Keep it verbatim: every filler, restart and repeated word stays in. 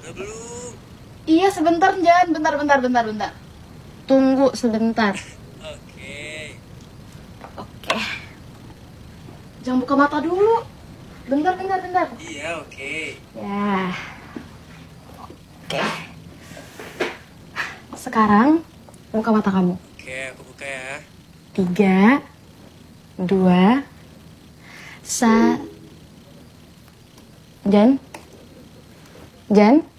Udah belum? Iya sebentar Jan, bentar bentar bentar bentar. Tunggu sebentar. Oke. Oke. Jangan buka mata dulu. Bentar bentar bentar. Iya, oke. Ya. Oke. Sekarang buka mata kamu. Oke, aku buka ya. Tiga, dua, sa. Jan, Jan.